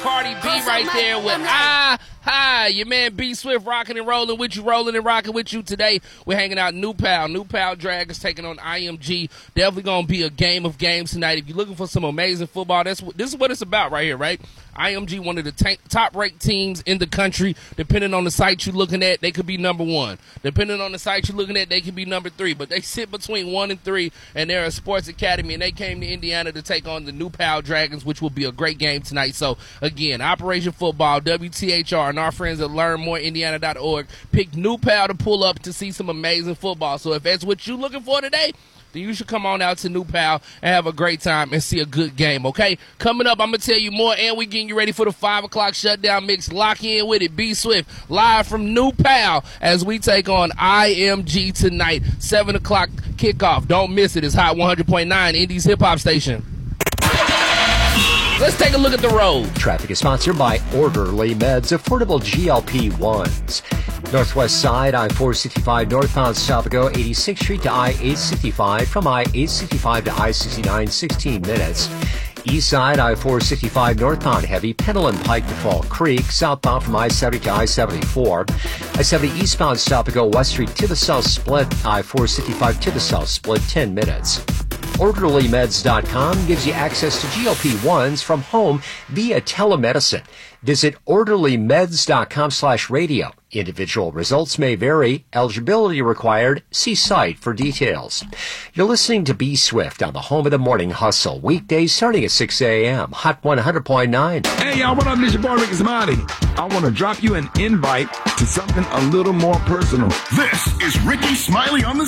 Cardi B right there with Hi, your man B Swift rocking and rolling with you today. We're hanging out New Pal Dragons taking on IMG. Definitely gonna be a game of games tonight. If you're looking for some amazing football, this is what it's about right here, right? IMG, one of the top-ranked teams in the country. Depending on the site you're looking at, they could be number 1. Depending on the site you're looking at, they could be number 3. But they sit between 1 and 3, and they're a sports academy, and they came to Indiana to take on the New Pal Dragons, which will be a great game tonight. So, again, Operation Football, WTHR, and our friends at LearnMoreIndiana.org pick New Pal to pull up to see some amazing football. So if that's what you're looking for today, then you should come on out to New Pal and have a great time and see a good game, okay? Coming up, I'm going to tell you more, and we getting you ready for the 5 o'clock shutdown mix. Lock in with it. B Swift, live from New Pal as we take on IMG tonight. 7 o'clock kickoff. Don't miss it. It's Hot 100.9, Indy's hip-hop station. Let's take a look at the road. Traffic is sponsored by Orderly Meds, affordable GLP-1s. Northwest side, I-465 northbound, stop and go 86th Street to I-865. From I-865 to I-69, 16 minutes. East side, I-465 northbound heavy, Pendleton Pike to Fall Creek. Southbound from I-70 to I-74. I-70 eastbound, stop and go West Street to the south split. I-465 to the south split, 10 minutes. OrderlyMeds.com gives you access to GLP-1s from home via telemedicine. Visit OrderlyMeds.com/radio. Individual results may vary. Eligibility required. See site for details. You're listening to B Swift on the home of the morning hustle. Weekdays starting at 6 a.m. Hot 100.9. Hey, y'all, what up? This your boy, Ricky Smiley. I want to drop you an invite to something a little more personal. This is Ricky Smiley on the